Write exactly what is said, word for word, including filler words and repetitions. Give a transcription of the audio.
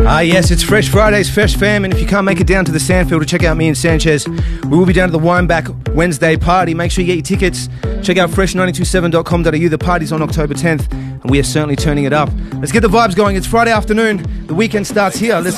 Ah, yes, it's Fresh Fridays, Fresh Fam, and if you can't make it down to the Sandfield to check out me and Sanchez, we will be down to the Wineback Wednesday party. Make sure you get your tickets. Check out fresh nine two seven dot com dot a u. The party's on October tenth, and we are certainly turning it up. Let's get the vibes going. It's Friday afternoon. The weekend starts here. Let's